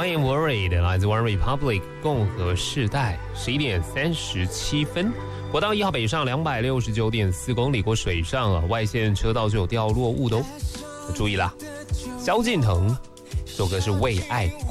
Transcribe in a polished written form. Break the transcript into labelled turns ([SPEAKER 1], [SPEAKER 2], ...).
[SPEAKER 1] I Am Worried 来自 One Republic 共和世代，11:37。国道1号北上269.4公里过水上啊，外线车道就有掉落物的哦，注意啦。萧敬腾这首歌是为爱